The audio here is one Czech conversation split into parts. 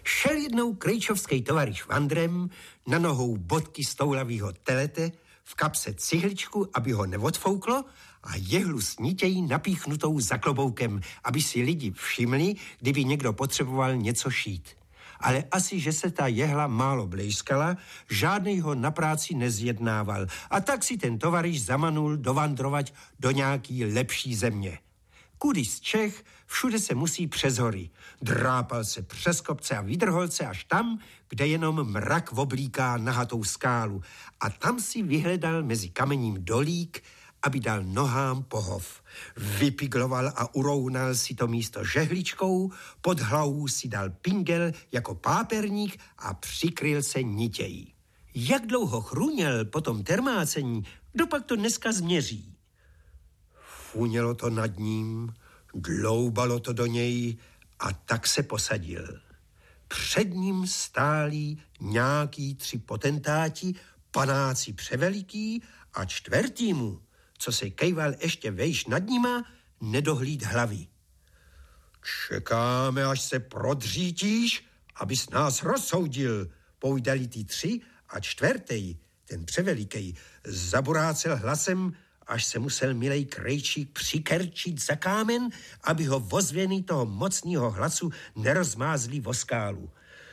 Šel jednou krejčovský tovaryš vandrem, na nohou bodky z toulavýho telete, v kapse cihličku, aby ho neodfouklo, a jehlu s nitějí napíchnutou za kloboukem, aby si lidi všimli, kdyby někdo potřeboval něco šít. Ale asi, že se ta jehla málo blejskala, žádnej ho na práci nezjednával a tak si ten tovaryš zamanul dovandrovat do nějaký lepší země. Kudy z Čech, všude se musí přes hory. Drápal se přes kopce a vydrholce až tam, kde jenom mrak oblíká nahatou skálu. A tam si vyhledal mezi kamením dolík, aby dal nohám pohov. Vypigloval a urounal si to místo žehličkou, pod hlavu si dal pingel jako páperník a přikryl se nitějí. Jak dlouho chruněl po tom termácení, kdopak to dneska změří? Funělo to nad ním, dloubalo to do něj a tak se posadil. Před ním stálí nějaký 3 potentáti, panáci převeliký a čtvrtýmu, co se kejval ještě vejš nad nima, nedohlíd hlavy. Čekáme, až se prodřítíš, abys nás rozsoudil, povídali ty 3 a čtvrtý, ten převelikej, zaburácel hlasem, až se musel milej krejčík přikerčit za kámen, aby ho vozvěny toho mocného hlasu nerozmázli o skálu.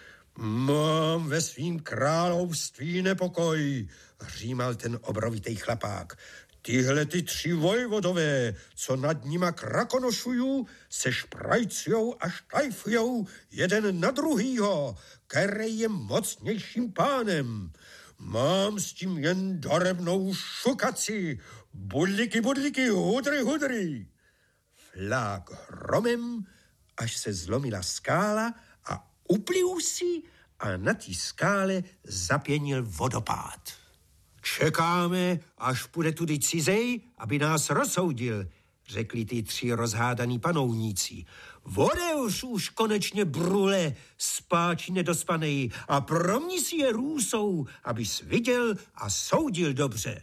Mám ve svým království nepokoj, hřímal ten obrovitej chlapák. Tyhle ty 3 vojvodové, co nad nima krakonošují, se šprajcujou a štajfujou jeden na druhýho, který je mocnějším pánem. Mám s tím jen dorebnou šukaci. Budliky, hudry. Flák hromem, až se zlomila skála a upliv si a na té skále zapěnil vodopád. Čekáme, až půjde tudy cizej, aby nás rozsoudil, řekli ty 3 rozhádaný panouníci. Vodeuš už konečně brule, spáči nedospanej, a promni si je růsou, abys viděl a soudil dobře.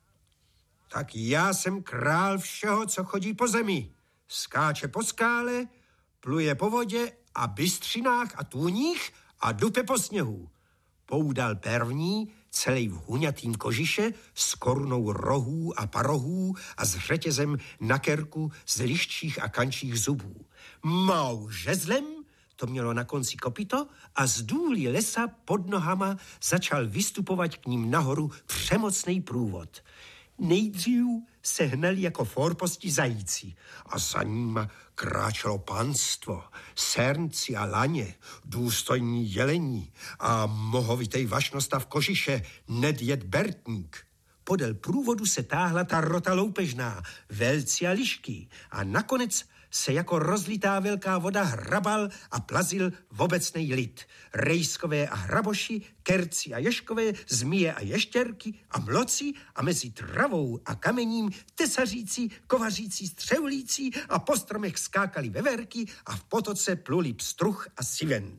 Tak já jsem král všeho, co chodí po zemi. Skáče po skále, pluje po vodě a bystřinách a tůních a dupe po sněhu. Poudal první, celý v huňatým kožiše, s korunou rohů a parohů a s řetězem na kerku z liščích a kančích zubů. Mau žezlem, to mělo na konci kopyto, a z důlí lesa pod nohama začal vystupovat k ním nahoru přemocnej průvod. Nejdřív se hnali jako forposti zajíci a za nima kráčelo panstvo, sernci a laně, důstojní jelení a mohovitej vašnostav kožiše, nedjed bertník. Podél průvodu se táhla ta rota loupežná, velci a lišky a nakonec se jako rozlitá velká voda hrabal a plazil v obecnej lid. Rejskové a hraboši, kerci a ješkové, zmije a ještěrky a mloci a mezi travou a kamením tesařící, kovařící, střevlící a po stromech skákali veverky a v potoce pluli pstruh a siven.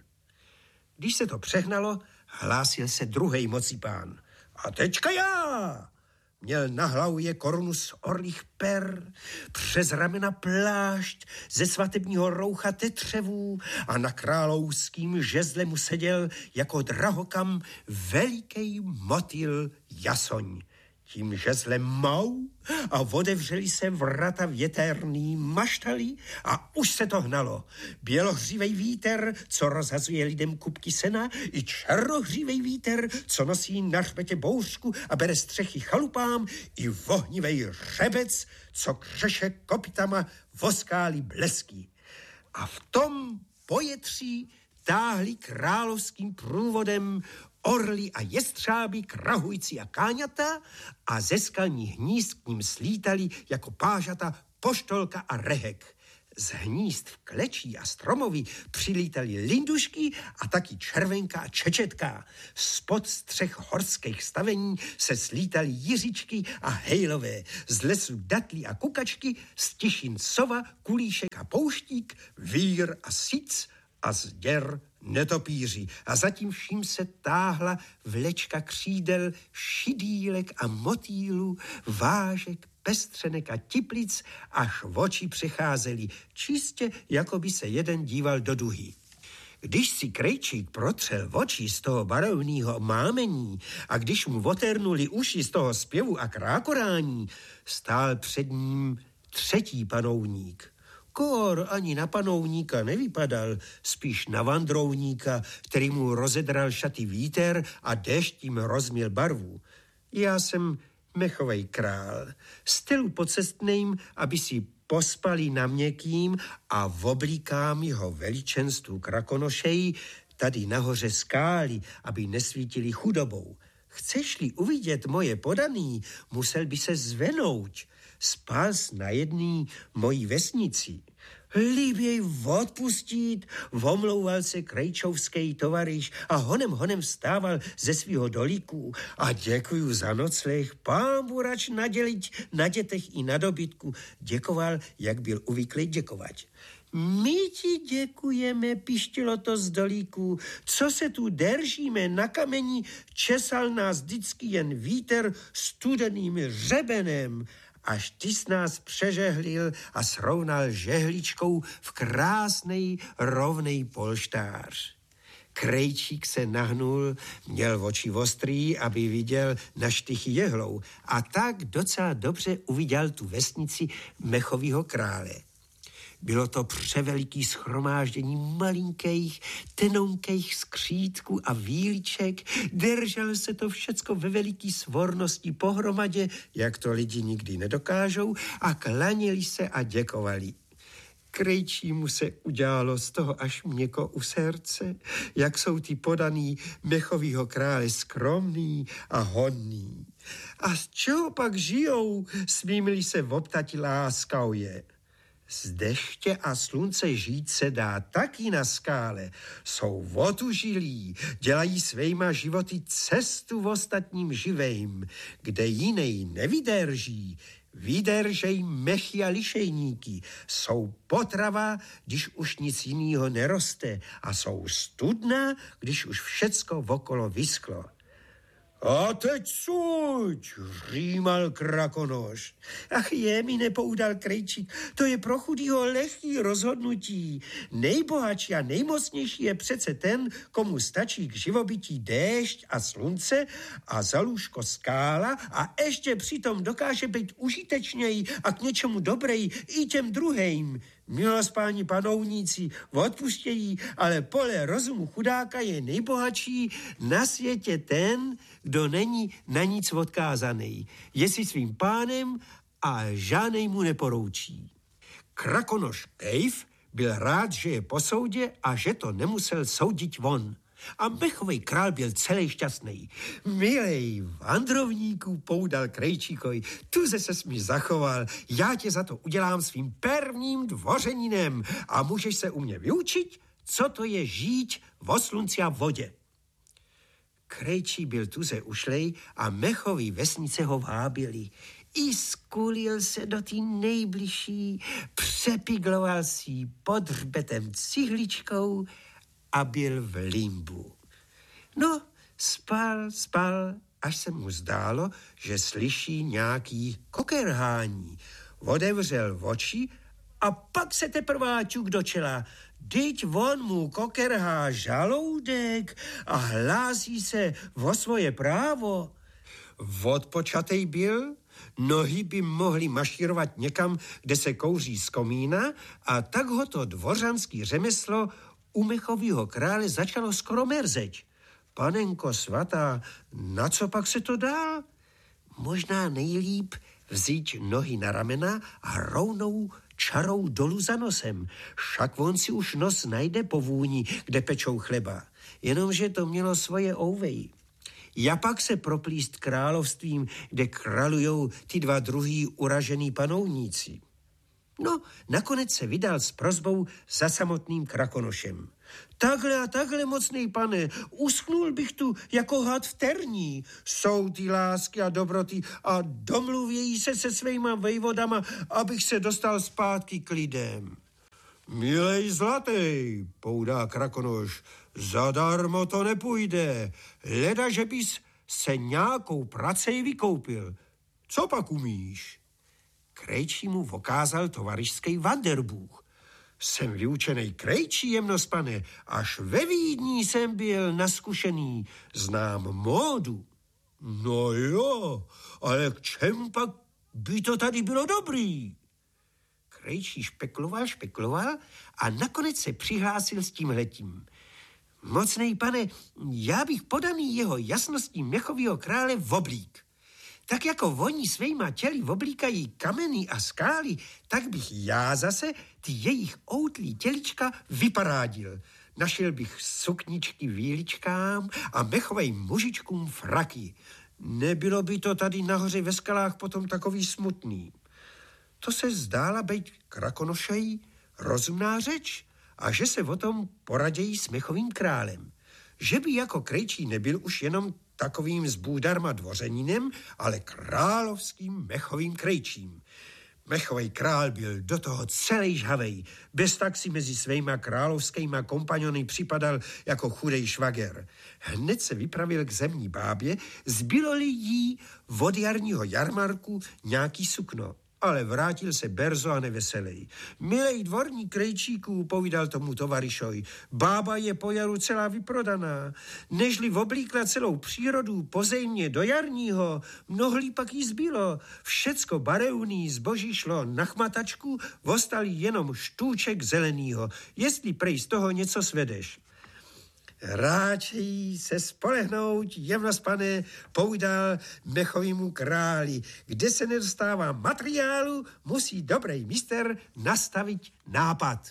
Když se to přehnalo, hlásil se druhej mocipán. A teďka já! Měl na hlavě korunu z orlích per, přes ramena plášť, ze svatebního roucha tetřevů a na královským žezle mu seděl jako drahokam veliký motýl jasoň. Tím žezlem mau a otevřeli se vrata věterný maštali a už se to hnalo. Bělohřívej vítr, co rozhazuje lidem kupky sena, i černohřívej vítr, co nosí na hřbetě bouřku a bere střechy chalupám, i vohnivej řebec, co křeše kopytama voskály blesky. A v tom pojetří táhli královským průvodem orly a jestřáby, krahující a káňata a ze skalních hnízd k ním slítali jako pážata poštolka a rehek. Z hnízd v klečí a stromoví přilítali lindušky a taky červenka a čečetka. Spod střech horských stavení se slítali jiřičky a hejlové. Z lesu datlí a kukačky, z tišin sova, kulíšek a pouštík, vír a sic a z děr netopíři. A zatím vším se táhla vlečka křídel, šidílek a motýlů, vážek, pestřenek a tiplic, až v oči přecházeli, čistě jako by se jeden díval do duhy. Když si Krejčík protřel oči z toho barevného mámení a když mu oternuli uši z toho zpěvu a krákorání, stál před ním třetí panovník. Kór ani na panovníka nevypadal, spíš na vandrovníka, který mu rozedral šaty vítr a déšť jim rozmil barvu. Já jsem Mechovej král, stylu pocestným, aby si pospali na měkkým a oblíkám jeho veličenstvu krakonošej tady nahoře skály, aby nesvítili chudobou. Chceš-li uvidět moje podaný, musel by se zvenouť. Spal na jedný mojí vesnici. Líběj odpustit, omlouval se krejčovský tovariš a honem vstával ze svýho dolíku. A děkuju za nocleh, pán burač naděliť na dětech i na dobytku. Děkoval, jak byl uvyklý děkovat. My ti děkujeme, pištilo to z dolíku. Co se tu držíme na kameni, česal nás vždycky jen vítr studeným řebenem, až ty s nás přežehlil a srovnal žehličkou v krásnej rovnej polštář. Krejčík se nahnul, měl oči ostrý, aby viděl na štychy jehlou a tak docela dobře uviděl tu vesnici Mechovýho krále. Bylo to převeliký shromáždění malinkých, tenonkých skřítků a víliček. Drželo se to všecko ve veliký svornosti pohromadě, jak to lidi nikdy nedokážou, a klaněli se a děkovali. Krejčímu se udělalo z toho až měko u srdce, jak jsou ty podaný Mechovýho krále skromný a hodný. A z čeho pak žijou, smím-li se optati láskavě. Z deště a slunce žít se dá taky na skále. Jsou otužilí, dělají svejma životy cestu v ostatním živejm, kde jinej nevydrží. Vydržej mechy a lišejníky, jsou potrava, když už nic jinýho neroste, a jsou studna, když už všecko okolo vyschlo. A teď suď, římal krakonoš. Ach je, mi nepoudal Krejčík, to je pro chudýho lehký rozhodnutí. Nejbohatší a nejmocnější je přece ten, komu stačí k živobytí déšť a slunce a za lůžko skála a ještě přitom dokáže být užitečněji a k něčemu dobrej i těm druhým. Milospáni panovníci, odpuštějí, ale pole rozumu chudáka je nejbohatší na světě ten, kdo není na nic odkázaný. Je si svým pánem a žádnej mu neporoučí. Krakonoš Kejf byl rád, že je po soudě a že to nemusel soudit von. A Mechovej král byl celý šťastný. Milej vandrovníku, poudal Krejčíkovi, tuze ses mi zachoval, já tě za to udělám svým prvním dvořeninem a můžeš se u mě vyučit, co to je žít vo slunci a vodě. Krejčí byl tuze ušlej a Mechový vesnice ho vábili. I skulil se do tý nejbližší, přepigloval si pod hřbetem cihličkou a byl v limbu. No, spal, až se mu zdálo, že slyší nějaký kokerhání. Otevřel oči a pak se teprve ťuk do čela. Dyť von mu kokerhá žaloudek a hlásí se o svoje právo. Odpočatej byl, nohy by mohly mašírovat někam, kde se kouří z komína, a tak ho to dvořanský řemeslo u Mechovýho krále začalo skoro merzeť. Panenko svatá, na co pak se to dá? Možná nejlíp vzít nohy na ramena a rovnou čarou dolů za nosem. Však on si už nos najde po vůni, kde pečou chleba. Jenomže to mělo svoje ouvej. Ja pak se proplíst královstvím, kde králujou ty dva druhý uražený panovníci. No, nakonec se vydal s prosbou za samotným Krakonošem. Takhle a takhle, mocný pane, uschnul bych tu jako had v terní. Jsou ty lásky a dobroty a domluvějí se svýma vejvodama, abych se dostal zpátky k lidem. Milej zlatej, poudá Krakonoš, zadarmo to nepůjde, leda, že bys se nějakou pracej vykoupil. Co pak umíš? Krejčí mu vokázal tovarišský Vanderbůh. Jsem vyučenej krejčí, jemnospane. Až ve Vídni jsem byl naskušený. Znám módu. No jo, ale k čem pak by to tady bylo dobrý? Krejčí špekuloval a nakonec se přihlásil s tímhletím. Mocnej pane, já bych podaný jeho jasností Mechovýho krále v oblík. Tak jako oni svýma těly oblíkají kameny a skály, tak bych já zase ty jejich outlí tělička vyparádil. Našel bych sukničky víličkám a mechovým mužičkům fraky. Nebylo by to tady nahoře ve skalách potom takový smutný. To se zdála být Krakonošej rozumná řeč a že se o tom poradějí s Mechovým králem. Že by jako krejčí nebyl už jenom takovým zbůdarma dvořeninem, ale královským Mechovým krejčím. Mechovej král byl do toho celý žhavej, bez tak si mezi svýma královskýma kompanony připadal jako chudej švager. Hned se vypravil k zemní bábě, zbylo-li jí od jarního jarmarku nějaký sukno. Ale vrátil se berzo a neveselej. Milej dvorní krejčíků, povídal tomu tovarišoj, bába je po jaru celá vyprodaná. Nežli oblíkla celou přírodu pozejmě do jarního, mnohlý pak jí zbylo. Všecko barevný zboží šlo na chmatačku, ostali jenom štůček zelenýho. Jestli prej z toho něco svedeš. Ráčej se spolehnout, jemnospane, povídal Mechovýmu králi. Kde se nedostává materiálu, musí dobrý mister nastavit nápad.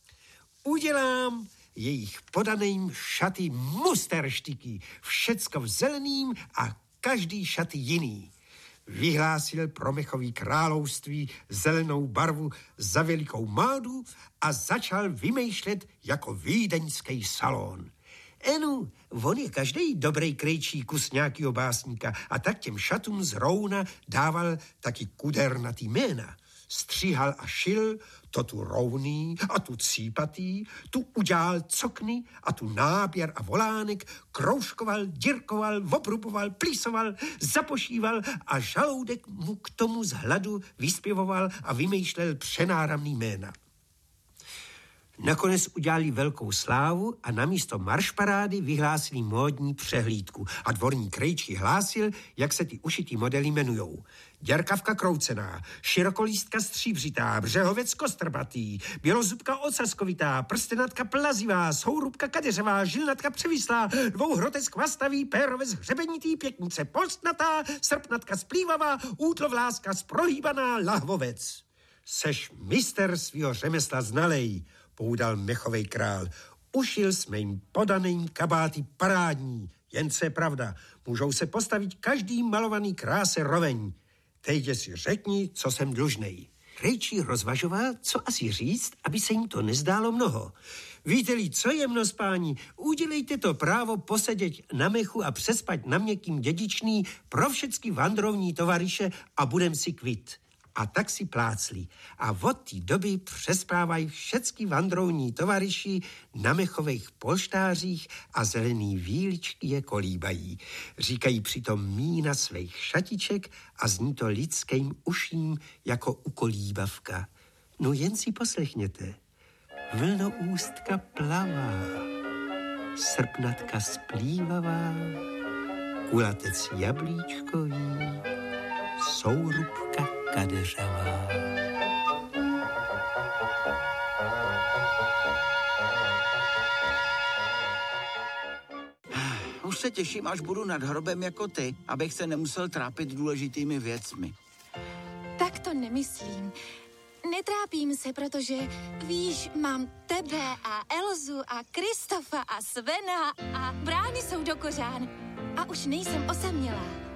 Udělám jejich podaným šaty musterštiky, všecko v zeleným a každý šaty jiný. Vyhlásil pro Mechový království zelenou barvu za velikou módu a začal vymýšlet jako vídeňský salon. Enu, on je každý dobrý krejčí kus nějakýho básníka a tak těm šatům z rouna dával taky kudernatý jména. Stříhal a šil, to tu rovný a tu cípatý, tu udělal cokny a tu náběr a volánek, kroužkoval, dirkoval, opruboval, plísoval, zapošíval a žaloudek mu k tomu z hladu vyspěvoval a vymýšlel přenáramný jména. Nakonec udělali velkou slávu a namísto maršparády vyhlásili módní přehlídku a dvorní krejčí hlásil, jak se ty ušitý modely jmenujou. Děrkavka kroucená, širokolístka stříbřitá, břehovec kostrbatý, bělozubka ocaskovitá, prstenatka plazivá, sourubka kadeřová, žilnatka převislá, dvouhrotec chvastavý, pérovec hřebenitý, pěknice polstnatá, srpnatka splývavá, útlovláska sprohýbaná, lahvovec. Seš mister svýho řemesla znalej, poudal Mechovej král. Ušil jsme jim podaným kabáty parádní, jen co je pravda. Můžou se postavit každý malovaný kráse roveň. Teď si řekni, co jsem dlužnej. Krejčí rozvažoval, co asi říct, aby se jim to nezdálo mnoho. Víte-li, co jemnospáni, udělejte to právo posedět na mechu a přespat na měkkým dědičný pro všecky vandrovní tovariše a budem si kvit. A tak si plácli. A od té doby přespávají všecky vandrovní tovariši na mechových polštářích a zelený víličky je kolíbají. Říkají přitom mína svých šatiček a zní to lidským uším jako ukolíbavka. No jen si poslechněte. Vlnoústka plavá, srpnatka splývavá, kulatec jablíčkový, sourubka kadeřavá. Už se těším, až budu nad hrobem jako ty, abych se nemusel trápit důležitými věcmi. Tak to nemyslím. Netrápím se, protože, víš, mám tebe a Elzu a Kristofa a Svena a brány jsou do kořán. A už nejsem osamělá.